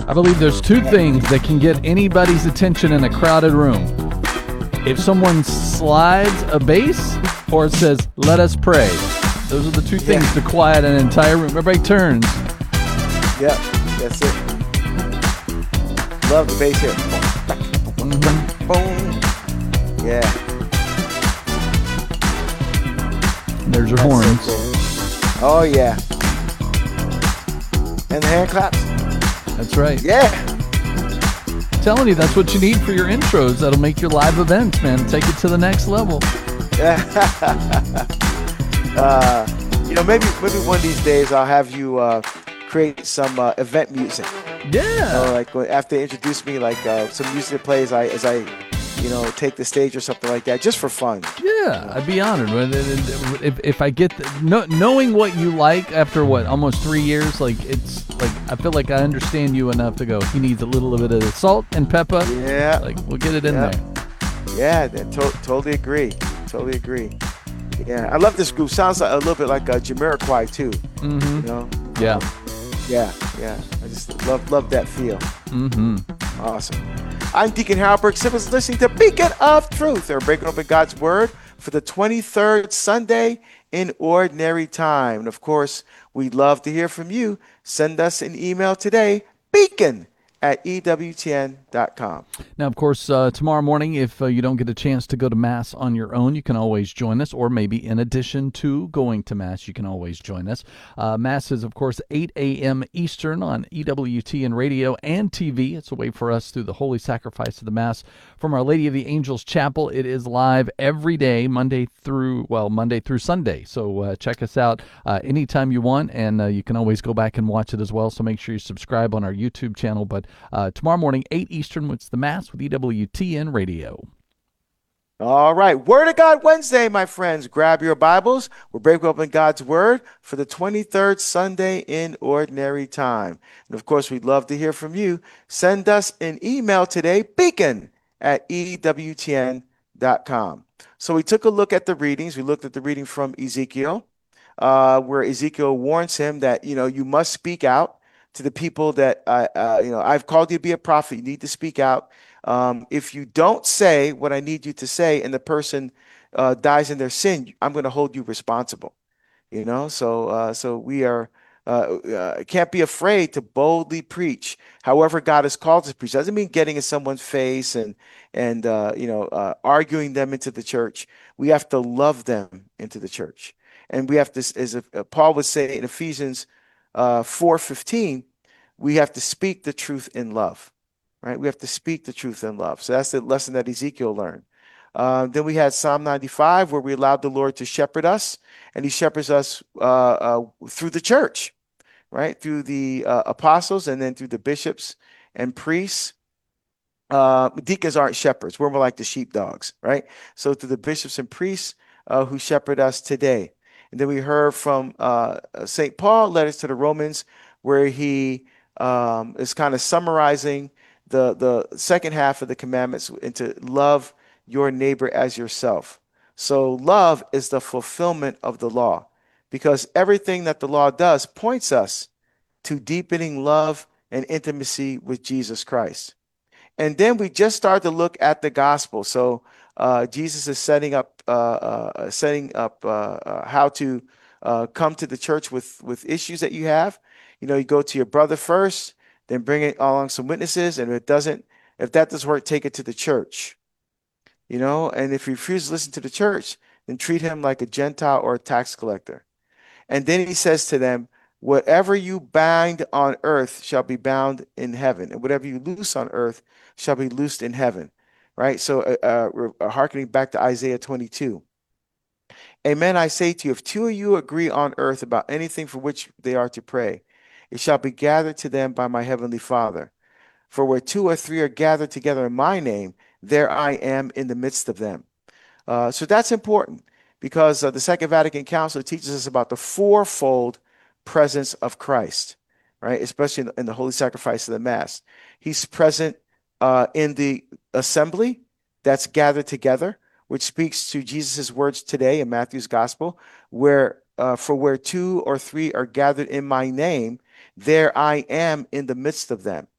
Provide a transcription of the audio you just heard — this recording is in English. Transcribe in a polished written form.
I believe there's two things that can get anybody's attention in a crowded room. If someone slides a bass or it says, "Let us pray." Those are the two things to quiet an entire room. Everybody turns. Yep, that's it. Love the bass here. Boom. Yeah. There's your horns. So cool. Oh, yeah. And the hand claps. That's right. Yeah. I'm telling you, that's what you need for your intros. That'll make your live events, man. Take it to the next level. Maybe one of these days I'll have you create some event music. Yeah. Like after they introduce me, like some music that plays as I take the stage or something like that, just for fun. Yeah, I'd be honored if I get knowing what you like after almost 3 years. Like it's like I feel like I understand you enough to go. He needs a little bit of salt and pepper. Yeah, like we'll get it in there. Yeah, totally agree. Totally agree. Yeah, I love this group. Sounds like a little bit like Jamiroquai too. Mm-hmm. You know? Yeah. Yeah. I just love that feel. Mm-hmm. Awesome. I'm Deacon Harold Burke Simmons, listening to Beacon of Truth, or breaking open God's Word for the 23rd Sunday in Ordinary Time. And of course, we'd love to hear from you. Send us an email today, beacon@ewtn.com. Now, of course, tomorrow morning, if you don't get a chance to go to Mass on your own, you can always join us, or maybe in addition to going to Mass, you can always join us. Mass is, of course, 8 a.m. Eastern on EWTN radio and TV. It's a way for us through the holy sacrifice of the Mass from Our Lady of the Angels Chapel. It is live every day, Monday through Sunday. So check us out anytime you want, and you can always go back and watch it as well. So make sure you subscribe on our YouTube channel. But tomorrow morning, 8 Eastern, it's the Mass with EWTN Radio. All right. Word of God Wednesday, my friends. Grab your Bibles. We're breaking open God's Word for the 23rd Sunday in Ordinary Time. And, of course, we'd love to hear from you. Send us an email today, beacon@ewtn.com. So we took a look at the readings. We looked at the reading from Ezekiel, where Ezekiel warns him that, you must speak out to the people that, I've called you to be a prophet. You need to speak out. If you don't say what I need you to say and the person dies in their sin, I'm going to hold you responsible. So we are can't be afraid to boldly preach. However God has called us to preach. Doesn't mean getting in someone's face and arguing them into the church. We have to love them into the church. And we have to, as Paul would say in Ephesians 4:15, we have to speak the truth in love, right? We have to speak the truth in love. So that's the lesson that Ezekiel learned. Then we had Psalm 95, where we allowed the Lord to shepherd us, and he shepherds us through the church, right? Through the apostles, and then through the bishops and priests. Deacons aren't shepherds. We're more like the sheepdogs, right? So through the bishops and priests who shepherd us today. And then we heard from St. Paul, letters to the Romans, where he is kind of summarizing the second half of the commandments into love your neighbor as yourself. So love is the fulfillment of the law, because everything that the law does points us to deepening love and intimacy with Jesus Christ. And then we just started to look at the gospel. So Jesus is setting up how to come to the church with issues that you have. You go to your brother first, then bring it along some witnesses, and if that doesn't work, take it to the church. And if you refuse to listen to the church, then treat him like a Gentile or a tax collector. And then he says to them, whatever you bind on earth shall be bound in heaven, and whatever you loose on earth shall be loosed in heaven. Right? So we're hearkening back to Isaiah 22. Amen, I say to you, if two of you agree on earth about anything for which they are to pray, it shall be gathered to them by my heavenly Father. For where two or three are gathered together in my name, there I am in the midst of them. So that's important, because the Second Vatican Council teaches us about the fourfold presence of Christ, right? Especially in the holy sacrifice of the Mass. He's present in the assembly that's gathered together, which speaks to Jesus' words today in Matthew's gospel, where two or three are gathered in my name, there I am in the midst of them.